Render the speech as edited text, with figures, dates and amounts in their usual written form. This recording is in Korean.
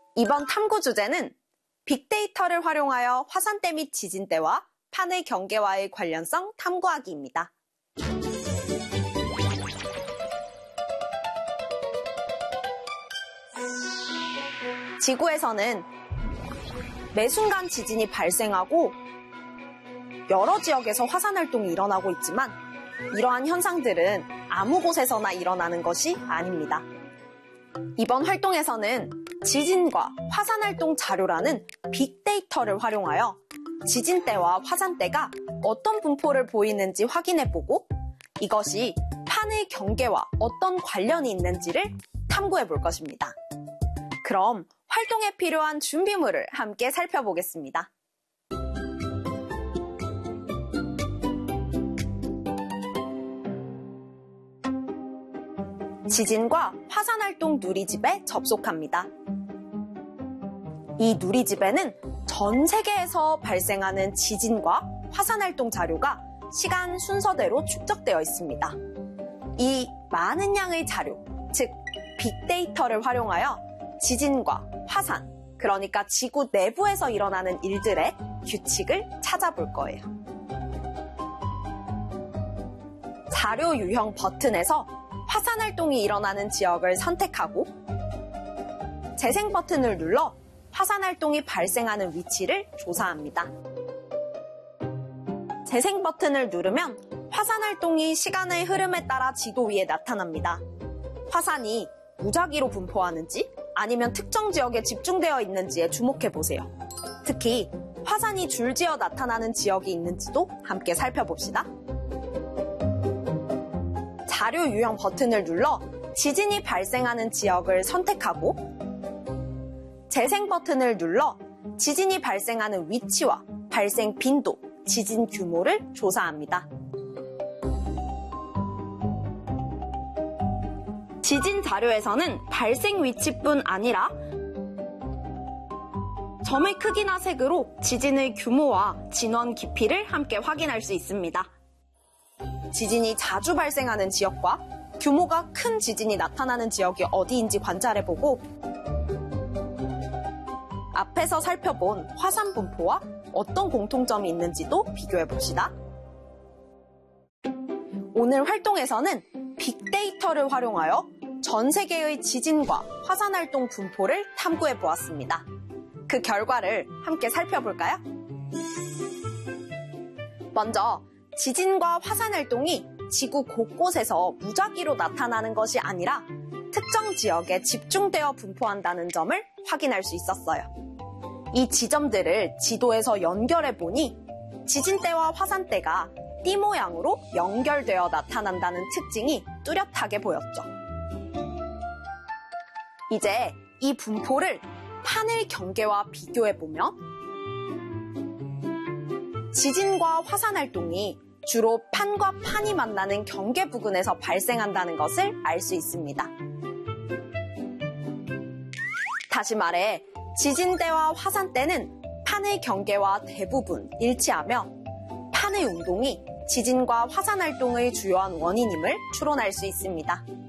이번 탐구 주제는 빅데이터를 활용하여 화산대 및 지진대와 판의 경계와의 관련성 탐구하기입니다. 지구에서는 매 순간 지진이 발생하고 여러 지역에서 화산 활동이 일어나고 있지만 이러한 현상들은 아무 곳에서나 일어나는 것이 아닙니다. 이번 활동에서는 지진과 화산 활동 자료라는 빅데이터를 활용하여 지진대와 화산대가 어떤 분포를 보이는지 확인해보고 이것이 판의 경계와 어떤 관련이 있는지를 탐구해볼 것입니다. 그럼 활동에 필요한 준비물을 함께 살펴보겠습니다. 지진과 화산활동 누리집에 접속합니다. 이 누리집에는 전 세계에서 발생하는 지진과 화산활동 자료가 시간 순서대로 축적되어 있습니다. 이 많은 양의 자료, 즉 빅데이터를 활용하여 지진과 화산, 그러니까 지구 내부에서 일어나는 일들의 규칙을 찾아볼 거예요. 자료 유형 버튼에서 화산 활동이 일어나는 지역을 선택하고 재생 버튼을 눌러 화산 활동이 발생하는 위치를 조사합니다. 재생 버튼을 누르면 화산 활동이 시간의 흐름에 따라 지도 위에 나타납니다. 화산이 무작위로 분포하는지 아니면 특정 지역에 집중되어 있는지에 주목해 보세요. 특히 화산이 줄지어 나타나는 지역이 있는지도 함께 살펴봅시다. 자료 유형 버튼을 눌러 지진이 발생하는 지역을 선택하고 재생 버튼을 눌러 지진이 발생하는 위치와 발생 빈도, 지진 규모를 조사합니다. 지진 자료에서는 발생 위치뿐 아니라 점의 크기나 색으로 지진의 규모와 진원 깊이를 함께 확인할 수 있습니다. 지진이 자주 발생하는 지역과 규모가 큰 지진이 나타나는 지역이 어디인지 관찰해보고 앞에서 살펴본 화산 분포와 어떤 공통점이 있는지도 비교해봅시다. 오늘 활동에서는 빅데이터를 활용하여 전 세계의 지진과 화산 활동 분포를 탐구해보았습니다. 그 결과를 함께 살펴볼까요? 먼저 지진과 화산 활동이 지구 곳곳에서 무작위로 나타나는 것이 아니라 특정 지역에 집중되어 분포한다는 점을 확인할 수 있었어요. 이 지점들을 지도에서 연결해 보니 지진대와 화산대가 띠 모양으로 연결되어 나타난다는 특징이 뚜렷하게 보였죠. 이제 이 분포를 판의 경계와 비교해 보면 지진과 화산 활동이 주로 판과 판이 만나는 경계 부근에서 발생한다는 것을 알 수 있습니다. 다시 말해 지진대와 화산대는 판의 경계와 대부분 일치하며 판의 운동이 지진과 화산 활동의 주요한 원인임을 추론할 수 있습니다.